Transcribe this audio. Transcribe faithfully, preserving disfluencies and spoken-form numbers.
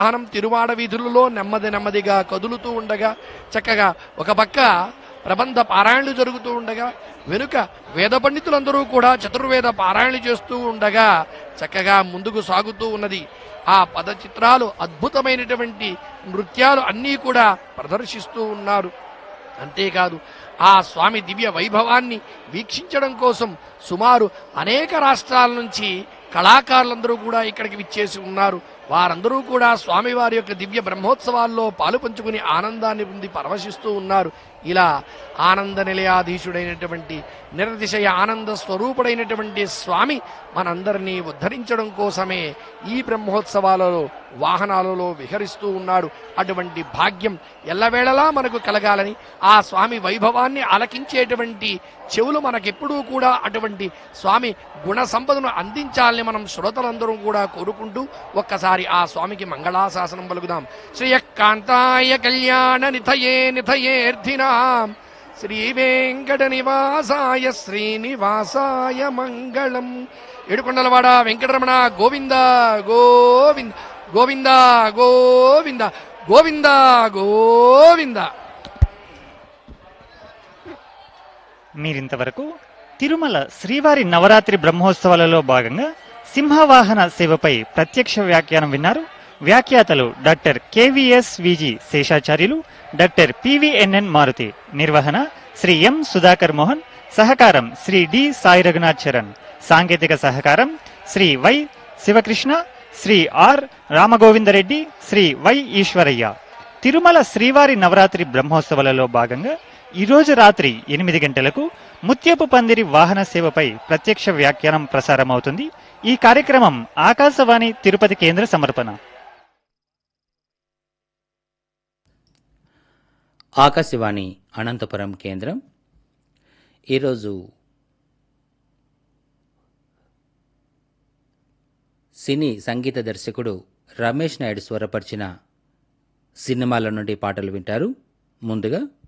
వాహనం తిరువాడ వీధులలో నెమ్మది నెమ్మదిగా కదులుతూ ఉండగా చక్కగా ఒక పక్క ప్రబంధ పారాయణలు జరుగుతూ ఉండగా వెనుక వేద పండితులందరూ కూడా చతుర్వేద పారాయణలు చేస్తూ ఉండగా చక్కగా ముందుకు సాగుతూ ఉన్నది. ఆ పద చిత్రాలు అద్భుతమైనటువంటి నృత్యాలు అన్నీ కూడా ప్రదర్శిస్తూ ఉన్నారు. అంతేకాదు ఆ స్వామి దివ్య వైభవాన్ని వీక్షించడం కోసం సుమారు అనేక రాష్ట్రాల నుంచి కళాకారులందరూ కూడా ఇక్కడికి విచ్చేసి ఉన్నారు. వారందరూ కూడా స్వామివారి యొక్క దివ్య బ్రహ్మోత్సవాల్లో పాలు పంచుకుని ఆనందాన్ని పొంది పరవశిస్తూ ఉన్నారు. ఇలా ఆనంద నిలయాధీశుడైనటువంటి నిరతిశయ ఆనంద స్వరూపుడైనటువంటి స్వామి మనందరినీ ఉద్ధరించడం కోసమే ఈ బ్రహ్మోత్సవాలలో వాహనాలలో విహరిస్తూ ఉన్నాడు. అటువంటి భాగ్యం ఎల్లవేళలా మనకు కలగాలని, ఆ స్వామి వైభవాన్ని ఆలకించేటువంటి చెవులు మనకెప్పుడూ కూడా అటువంటి స్వామి గుణ సంపదను అందించాలని మనం శ్రోతలందరూ కూడా కోరుకుంటూ ఒక్కసారి ఆ స్వామికి మంగళాశాసనం పలుకుదాం. శ్రీయకాంతాయ కళ్యాణ నిథయే నిథయేర్థినాం శ్రీ వెంకట నివాసాయ శ్రీనివాసాయ మంగళం. ఏడుకొండలవాడ వెంకటరమణ గోవింద గోవింద గోవింద గోవింద గోవింద గోవింద. మీరింతవరకు తిరుమల శ్రీవారి నవరాత్రి బ్రహ్మోత్సవాలలో భాగంగా సింహవాహన సేవపై ప్రత్యక్ష వ్యాఖ్యానం విన్నారు. వ్యాఖ్యాతలు డాక్టర్ కెవిఎస్ విజి శేషాచార్యులు, డాక్టర్ పివిఎన్ఎన్ మారుతి. నిర్వహణ శ్రీ ఎం సుధాకర్ మోహన్. సహకారం శ్రీ డి సాయి రఘునాథ్ చరణ్. సాంకేతిక సహకారం Shri why Sivakrishna, Shri are Rama Govinda Reddy, Shri why Eshwaraiah. Tirumala శ్రీవారి నవరాత్రి బ్రహ్మోత్సవాలలో భాగంగా ఈరోజు రాత్రి ఎనిమిది గంటలకు ముత్యపు పందిరి వాహన సేవపై ప్రత్యక్ష వ్యాఖ్యానం ప్రసారమవుతుంది. ఈ కార్యక్రమం ఆకాశవాణి తిరుపతి కేంద్ర సమర్పణ. ఆకాశవాణి అనంతపురం కేంద్రం. ఈరోజు సినీ సంగీత దర్శకుడు రమేష్ నాయుడు స్వరపరిచిన సినిమాల నుండి పాటలు వింటారు. ముందుగా